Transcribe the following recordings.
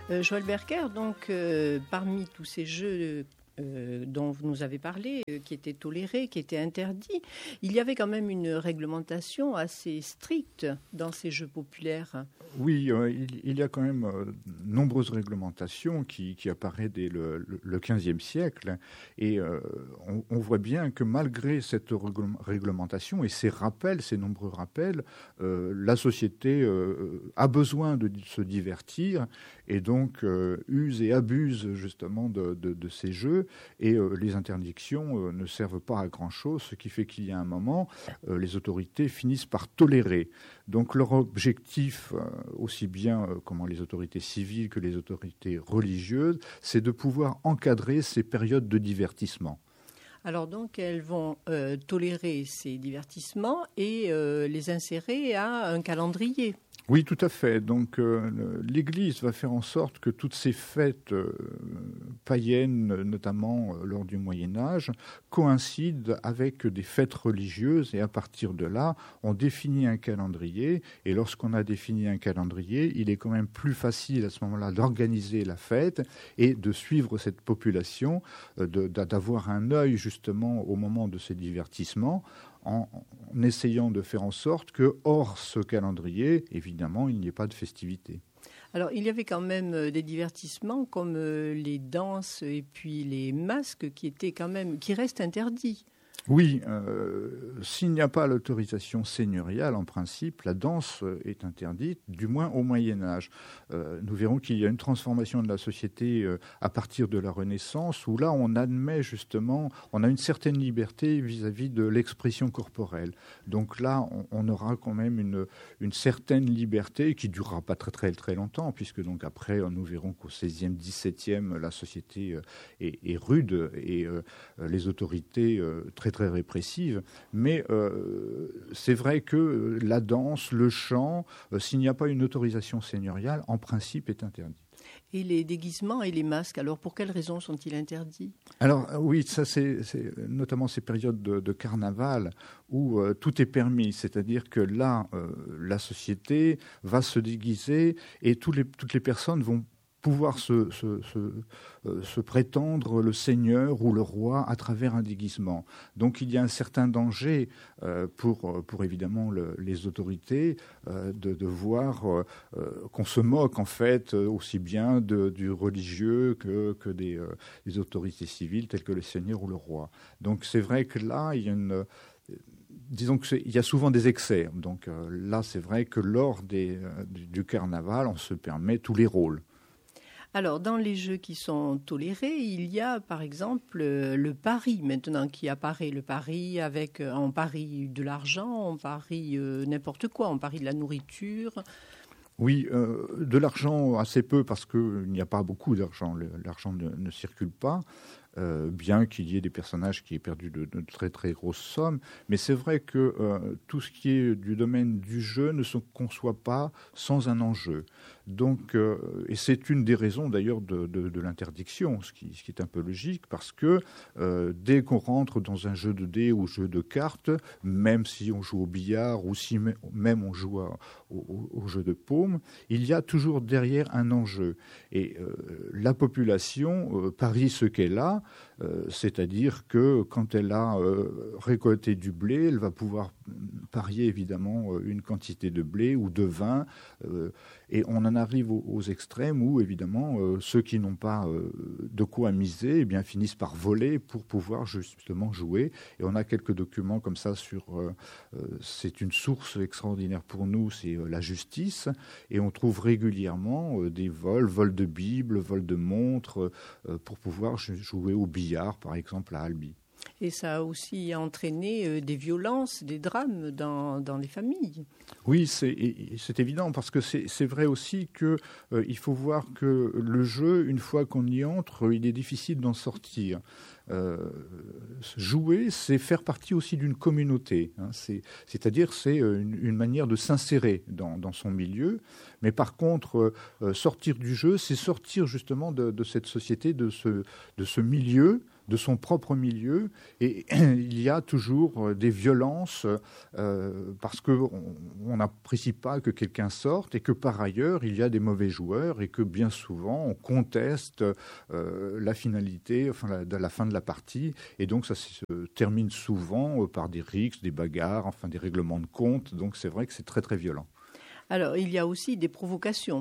Joël Berker, donc parmi tous ces jeux dont vous nous avez parlé, qui étaient tolérés, qui étaient interdits, il y avait quand même une réglementation assez stricte dans ces jeux populaires. Oui, il y a quand même nombreuses réglementations qui apparaissent dès le XVe siècle. Et on voit bien que malgré cette réglementation et ces rappels, ces nombreux rappels, la société a besoin de se divertir et donc use et abuse justement de ces jeux. Et les interdictions ne servent pas à grand-chose, ce qui fait qu'il y a un moment, les autorités finissent par tolérer. Donc leur objectif, aussi bien comment les autorités civiles que les autorités religieuses, c'est de pouvoir encadrer ces périodes de divertissement. Alors donc elles vont tolérer ces divertissements et les insérer à un calendrier. Oui, tout à fait. Donc l'Église va faire en sorte que toutes ces fêtes païennes, notamment lors du Moyen-Âge, coïncident avec des fêtes religieuses et à partir de là, on définit un calendrier et lorsqu'on a défini un calendrier, il est quand même plus facile à ce moment-là d'organiser la fête et de suivre cette population, d'avoir un œil justement au moment de ces divertissements, en essayant de faire en sorte que, hors ce calendrier, évidemment, il n'y ait pas de festivités. Alors, il y avait quand même des divertissements comme les danses et puis les masques qui restent interdits. Oui, s'il n'y a pas l'autorisation seigneuriale, en principe, la danse est interdite, du moins au Moyen-Âge. Nous verrons qu'il y a une transformation de la société à partir de la Renaissance, où là, on admet justement, on a une certaine liberté vis-à-vis de l'expression corporelle. Donc là, on aura quand même une certaine liberté qui ne durera pas très longtemps, puisque donc après, nous verrons qu'au XVIe, XVIIe, la société est rude et les autorités très répressive, mais c'est vrai que la danse, le chant, s'il n'y a pas une autorisation seigneuriale, en principe est interdit. Et les déguisements et les masques, alors pour quelles raisons sont-ils interdits ? Alors oui, ça c'est notamment ces périodes de carnaval où tout est permis, c'est-à-dire que là, la société va se déguiser et toutes les personnes vont pouvoir se prétendre le seigneur ou le roi à travers un déguisement. Donc il y a un certain danger pour évidemment les autorités de voir qu'on se moque en fait aussi bien du religieux que des autorités civiles telles que le seigneur ou le roi. Donc c'est vrai que là, il y a disons qu'il y a souvent des excès. Donc là, c'est vrai que lors du carnaval, on se permet tous les rôles. Alors, dans les jeux qui sont tolérés, il y a par exemple le pari maintenant qui apparaît. Le pari on parie de l'argent, on parie n'importe quoi, on parie de la nourriture. Oui, de l'argent assez peu parce qu'il n'y a pas beaucoup d'argent. L'argent ne circule pas. Bien qu'il y ait des personnages qui aient perdu de très grosses sommes. Mais c'est vrai que tout ce qui est du domaine du jeu ne se conçoit pas sans un enjeu. Donc, et c'est une des raisons d'ailleurs de l'interdiction, ce qui est un peu logique, parce que dès qu'on rentre dans un jeu de dés ou jeu de cartes, même si on joue au billard ou si même on joue au jeu de paume, il y a toujours derrière un enjeu. Et la population parie ce qu'elle a, c'est-à-dire que quand elle a récolté du blé, elle va pouvoir parier évidemment une quantité de blé ou de vin, et on en arrive aux extrêmes où évidemment ceux qui n'ont pas de quoi miser eh bien, finissent par voler pour pouvoir justement jouer. Et on a quelques documents comme ça c'est une source extraordinaire pour nous, c'est la justice, et on trouve régulièrement des vols de Bible, vols de montres, pour pouvoir jouer au billard, par exemple, à Albi. Et ça a aussi entraîné des violences, des drames dans les familles. Oui, c'est évident, parce que c'est vrai aussi qu'il faut voir que le jeu, une fois qu'on y entre, il est difficile d'en sortir. Jouer, c'est faire partie aussi d'une communauté. Hein, c'est-à-dire, c'est une manière de s'insérer dans son milieu. Mais par contre, sortir du jeu, c'est sortir justement de cette société, de ce milieu, de son propre milieu, et il y a toujours des violences parce qu'on n'apprécie pas que quelqu'un sorte et que par ailleurs il y a des mauvais joueurs et que bien souvent on conteste la finalité, de la fin de la partie, et donc ça se termine souvent par des rixes, des bagarres, des règlements de compte, donc c'est vrai que c'est très très violent. Alors il y a aussi des provocations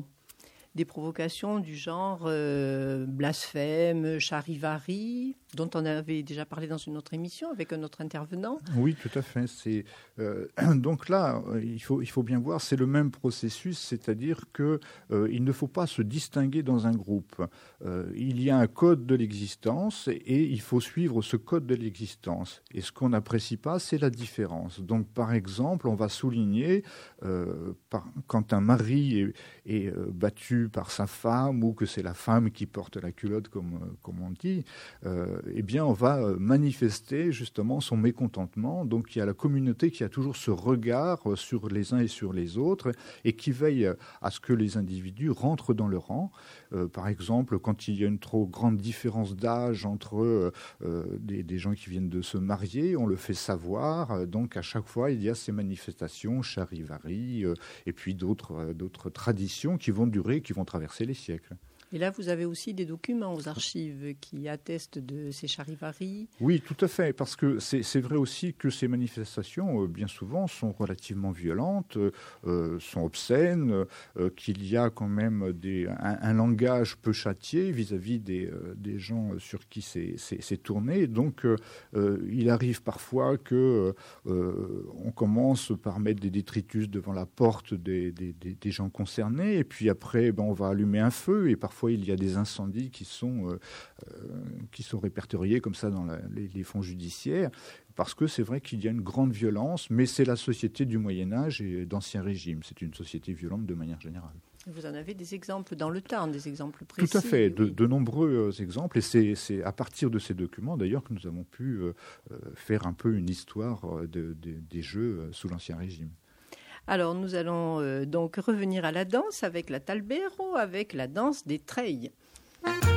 du genre blasphème, charivari, dont on avait déjà parlé dans une autre émission avec un autre intervenant. Oui, tout à fait. Donc là, il faut bien voir, c'est le même processus, c'est-à-dire qu'il ne faut pas se distinguer dans un groupe. Il y a un code de l'existence et il faut suivre ce code de l'existence. Et ce qu'on n'apprécie pas, c'est la différence. Donc par exemple, on va souligner quand un mari est battu par sa femme ou que c'est la femme qui porte la culotte, comme on dit, eh bien, on va manifester justement son mécontentement. Donc, il y a la communauté qui a toujours ce regard sur les uns et sur les autres et qui veille à ce que les individus rentrent dans le rang. Par exemple, quand il y a une trop grande différence d'âge entre des gens qui viennent de se marier, on le fait savoir. Donc, à chaque fois, il y a ces manifestations, charivari, et puis d'autres traditions qui vont durer, qui vont traverser les siècles. Et là, vous avez aussi des documents aux archives qui attestent de ces charivaris. Oui, tout à fait, parce que c'est vrai aussi que ces manifestations, bien souvent, sont relativement violentes, sont obscènes, qu'il y a quand même un langage peu châtié vis-à-vis des gens sur qui c'est tourné. Donc, il arrive parfois que on commence par mettre des détritus devant la porte des gens concernés, et puis après, on va allumer un feu, et parfois il y a des incendies qui sont répertoriés comme ça dans les fonds judiciaires, parce que c'est vrai qu'il y a une grande violence, mais c'est la société du Moyen-Âge et d'Ancien Régime. C'est une société violente de manière générale. Vous en avez des exemples dans le temps, des exemples précis? Tout à fait, oui. de nombreux exemples, et c'est à partir de ces documents d'ailleurs que nous avons pu faire un peu une histoire des jeux sous l'Ancien Régime. Alors, nous allons donc revenir à la danse avec la Talbero, avec la danse des treilles.